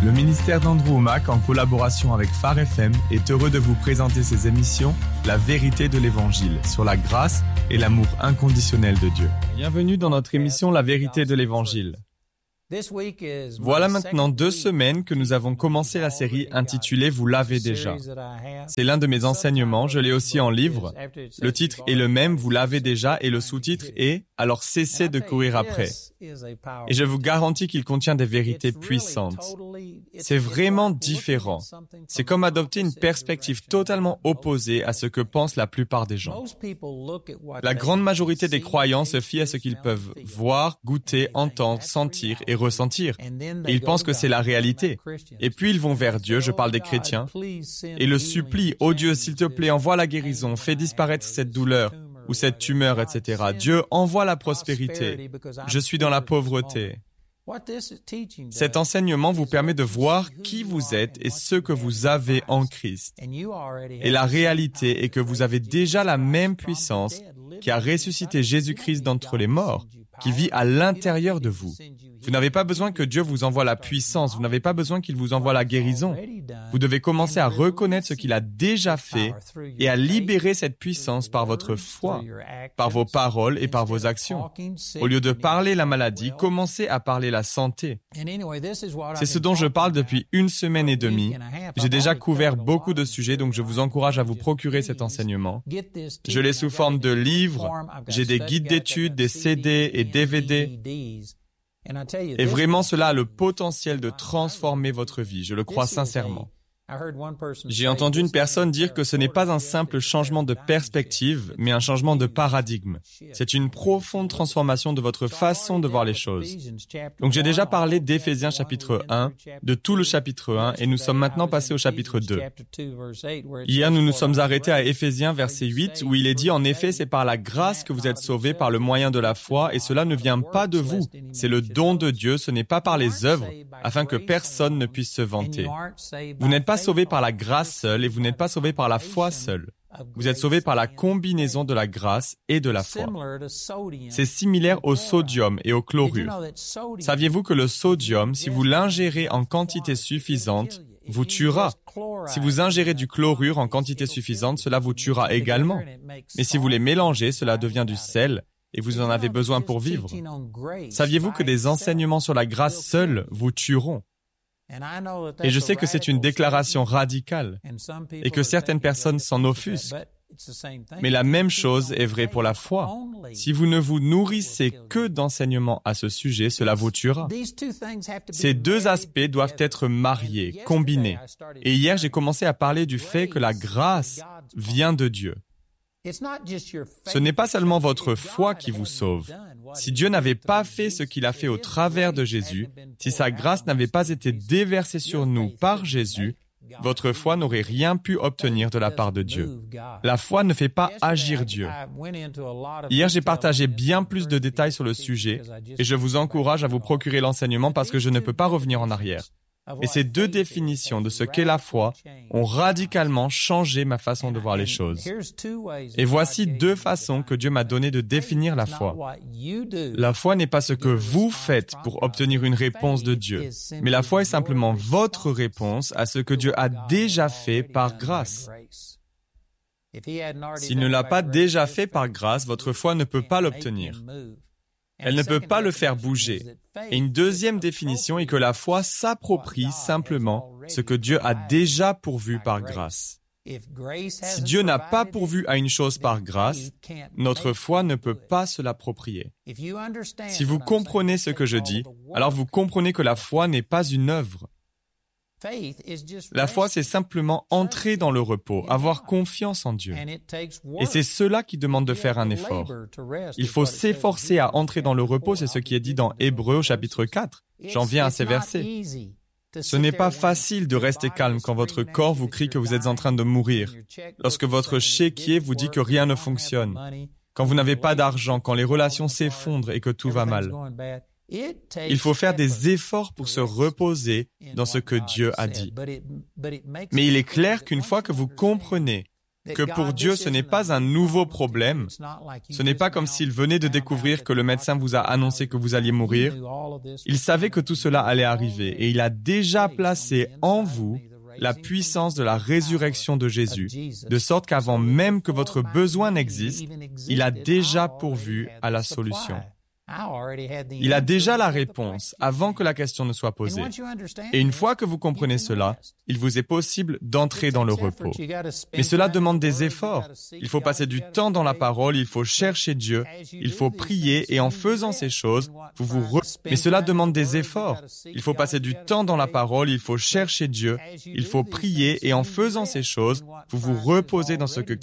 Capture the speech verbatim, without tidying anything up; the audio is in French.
Le ministère d'Andrew Wommack, en collaboration avec Phare F M, est heureux de vous présenter ses émissions « La vérité de l'Évangile » sur la grâce et l'amour inconditionnel de Dieu. Bienvenue dans notre émission « La vérité de l'Évangile ». Voilà maintenant deux semaines que nous avons commencé la série intitulée « Vous l'avez déjà ». C'est l'un de mes enseignements, je l'ai aussi en livre. Le titre est le même, « Vous l'avez déjà » et le sous-titre est « Alors cessez de courir après ». Et je vous garantis qu'il contient des vérités puissantes. C'est vraiment différent. C'est comme adopter une perspective totalement opposée à ce que pensent la plupart des gens. La grande majorité des croyants se fient à ce qu'ils peuvent voir, goûter, entendre, sentir et ressentir. Et ils pensent que c'est la réalité. Et puis ils vont vers Dieu, je parle des chrétiens, et le supplient, « Oh Dieu, s'il te plaît, envoie la guérison, fais disparaître cette douleur. » ou cette tumeur, et cetera. Dieu envoie la prospérité. Je suis dans la pauvreté. Cet enseignement vous permet de voir qui vous êtes et ce que vous avez en Christ. Et la réalité est que vous avez déjà la même puissance qui a ressuscité Jésus-Christ d'entre les morts, qui vit à l'intérieur de vous. Vous n'avez pas besoin que Dieu vous envoie la puissance, vous n'avez pas besoin qu'il vous envoie la guérison. Vous devez commencer à reconnaître ce qu'il a déjà fait et à libérer cette puissance par votre foi, par vos paroles et par vos actions. Au lieu de parler la maladie, commencez à parler la santé. C'est ce dont je parle depuis une semaine et demie. J'ai déjà couvert beaucoup de sujets, donc je vous encourage à vous procurer cet enseignement. Je l'ai sous forme de livres, j'ai des guides d'études, des C D et D V D. Et vraiment, cela a le potentiel de transformer votre vie, je le crois sincèrement. J'ai entendu une personne dire que ce n'est pas un simple changement de perspective, mais un changement de paradigme. C'est une profonde transformation de votre façon de voir les choses. Donc j'ai déjà parlé d'Éphésiens chapitre un, de tout le chapitre un, et nous sommes maintenant passés au chapitre deux. Hier, nous nous sommes arrêtés à Éphésiens verset huit, où il est dit « En effet, c'est par la grâce que vous êtes sauvés par le moyen de la foi, et cela ne vient pas de vous. C'est le don de Dieu, ce n'est pas par les œuvres, afin que personne ne puisse se vanter. » Vous n'êtes pas sauvés par la grâce seule et vous n'êtes pas sauvés par la foi seule. Vous êtes sauvés par la combinaison de la grâce et de la foi. C'est similaire au sodium et au chlorure. Saviez-vous que le sodium, si vous l'ingérez en quantité suffisante, vous tuera. Si vous ingérez du chlorure en quantité suffisante, cela vous tuera également. Mais si vous les mélangez, cela devient du sel et vous en avez besoin pour vivre. Saviez-vous que des enseignements sur la grâce seule vous tueront? Et je sais que c'est une déclaration radicale et que certaines personnes s'en offusquent. Mais la même chose est vraie pour la foi. Si vous ne vous nourrissez que d'enseignements à ce sujet, cela vous tuera. Ces deux aspects doivent être mariés, combinés. Et hier, j'ai commencé à parler du fait que la grâce vient de Dieu. Ce n'est pas seulement votre foi qui vous sauve. Si Dieu n'avait pas fait ce qu'il a fait au travers de Jésus, si sa grâce n'avait pas été déversée sur nous par Jésus, votre foi n'aurait rien pu obtenir de la part de Dieu. La foi ne fait pas agir Dieu. Hier, j'ai partagé bien plus de détails sur le sujet et je vous encourage à vous procurer l'enseignement parce que je ne peux pas revenir en arrière. Et ces deux définitions de ce qu'est la foi ont radicalement changé ma façon de voir les choses. Et voici deux façons que Dieu m'a donné de définir la foi. La foi n'est pas ce que vous faites pour obtenir une réponse de Dieu, mais la foi est simplement votre réponse à ce que Dieu a déjà fait par grâce. S'il ne l'a pas déjà fait par grâce, votre foi ne peut pas l'obtenir. Elle ne peut pas le faire bouger. Et une deuxième définition est que la foi s'approprie simplement ce que Dieu a déjà pourvu par grâce. Si Dieu n'a pas pourvu à une chose par grâce, notre foi ne peut pas se l'approprier. Si vous comprenez ce que je dis, alors vous comprenez que la foi n'est pas une œuvre. La foi, c'est simplement entrer dans le repos, avoir confiance en Dieu. Et c'est cela qui demande de faire un effort. Il faut s'efforcer à entrer dans le repos, c'est ce qui est dit dans Hébreux au chapitre quatre. J'en viens à ces versets. Ce n'est pas facile de rester calme quand votre corps vous crie que vous êtes en train de mourir, lorsque votre chéquier vous dit que rien ne fonctionne, quand vous n'avez pas d'argent, quand les relations s'effondrent et que tout va mal. Il faut faire des efforts pour se reposer dans ce que Dieu a dit. Mais il est clair qu'une fois que vous comprenez que pour Dieu, ce n'est pas un nouveau problème. Ce n'est pas comme s'il venait de découvrir que le médecin vous a annoncé que vous alliez mourir. Il savait que tout cela allait arriver et il a déjà placé en vous la puissance de la résurrection de Jésus, de sorte qu'avant même que votre besoin n'existe, il a déjà pourvu à la solution. Il a déjà la réponse avant que la question ne soit posée. Et une fois que vous comprenez cela, il vous est possible d'entrer dans le repos. Mais cela demande des efforts. Il faut passer du temps dans la parole, il faut chercher Dieu, il faut prier et en faisant ces choses, vous vous re... Mais cela demande des efforts. Il faut passer du temps dans la parole, il faut chercher Dieu, il faut prier et en faisant ces choses, vous vous reposez dans ce que